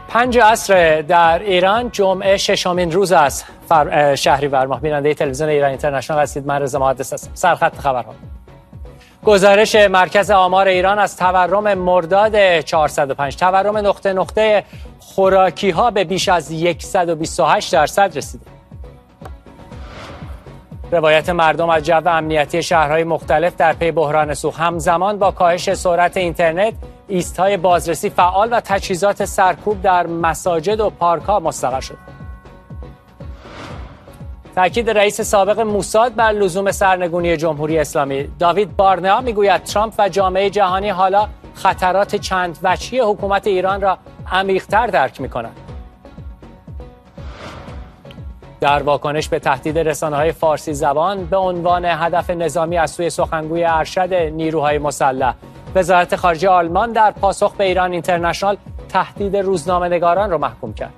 5 عصر در ایران، جمعه 6مین روز است شهریور ماه. بیننده تلویزیون ایران اینترنشنال هستید. من رضا محدث هستم. سرخط خبرها. گزارش مرکز آمار ایران از تورم مرداد 405. تورم نقطه نقطه خوراکی ها به بیش از 128% رسیده. روایت مردم از جو امنیتی شهرهای مختلف در پی بحران سوخت. همزمان با کاهش سرعت اینترنت، ایست‌های بازرسی فعال و تجهیزات سرکوب در مساجد و پارک‌ها مستقر شد. تاکید رئیس سابق موساد بر لزوم سرنگونی جمهوری اسلامی. داوید بارنئا میگوید ترامپ و جامعه جهانی حالا خطرات چند وجهی حکومت ایران را عمیق‌تر درک می‌کنند. در واکنش به تهدید رسانه‌های فارسی زبان به عنوان هدف نظامی از سوی سخنگوی ارشد نیروهای مسلح، وزارت خارجه آلمان در پاسخ به ایران اینترنشنال تهدید روزنامه‌نگاران را محکوم کرد.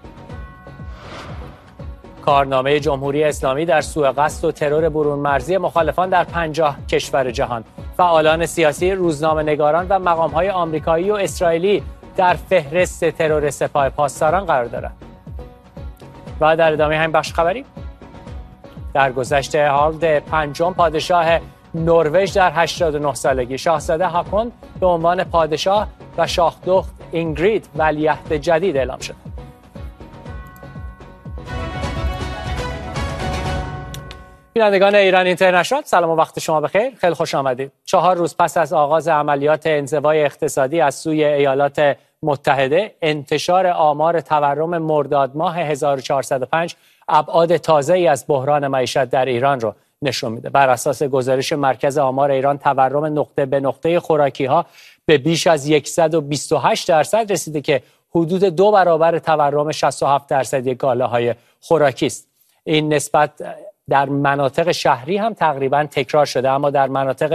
کارنامه جمهوری اسلامی در سوء قصد و ترور برون مرزی مخالفان در 50 کشور جهان. فعالان سیاسی، روزنامه‌نگاران و مقام‌های آمریکایی و اسرائیلی در فهرست ترور سپاه پاسداران قرار دارند. و در ادامه همین بخش خبری، در گذشت هارالد پنجم پادشاه نروژ در 89 سالگی، شاهزاده هاکون به عنوان پادشاه و شاهدخت اینگرید ولیعهد جدید اعلام شد. بینندگان ایران اینترنشنال، سلام و وقت شما بخیر. خیلی خوش آمدید. 4 روز پس از آغاز عملیات انزوای اقتصادی از سوی ایالات متحده، انتشار آمار تورم مرداد ماه 1405 ابعاد تازه‌ای از بحران معیشت در ایران رو نشون میده. بر اساس گزارش مرکز آمار ایران، تورم نقطه به نقطه خوراکی‌ها به بیش از 128% رسیده که حدود 2 برابر تورم 67% کالاهای خوراکی است. این نسبت در مناطق شهری هم تقریباً تکرار شده، اما در مناطق